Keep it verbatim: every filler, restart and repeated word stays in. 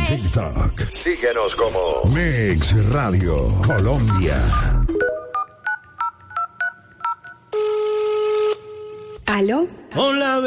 TikTok. Síguenos como Mix Radio Colombia. ¿Aló? Hola,